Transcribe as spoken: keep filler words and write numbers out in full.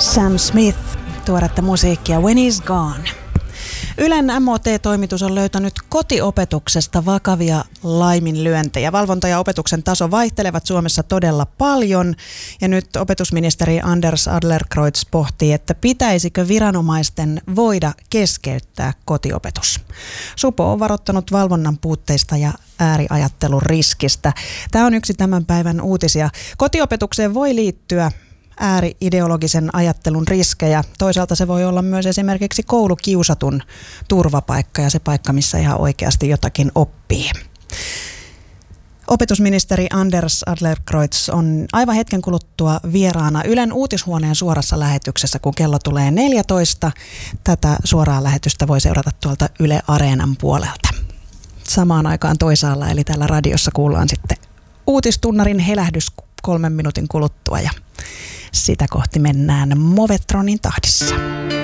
Sam Smith, tuoretta musiikkia When He's Gone. Ylen M O T-toimitus on löytänyt kotiopetuksesta vakavia laiminlyöntejä. Valvonta ja opetuksen taso vaihtelevat Suomessa todella paljon. Ja nyt opetusministeri Anders Adlercreutz pohtii, että pitäisikö viranomaisten voida keskeyttää kotiopetus. Supo on varoittanut valvonnan puutteista ja ääriajattelun riskistä. Tämä on yksi tämän päivän uutisia. Kotiopetukseen voi liittyä ääri-ideologisen ajattelun riskejä. Toisaalta se voi olla myös esimerkiksi koulukiusatun turvapaikka ja se paikka, missä ihan oikeasti jotakin oppii. Opetusministeri Anders Adlercreutz on aivan hetken kuluttua vieraana Ylen uutishuoneen suorassa lähetyksessä, kun kello tulee neljätoista. Tätä suoraa lähetystä voi seurata tuolta Yle Areenan puolelta. Samaan aikaan toisaalla, eli täällä radiossa kuullaan sitten uutistunnarin helähdys kolmen minuutin kuluttua ja sitä kohti mennään Movetronin tahdissa.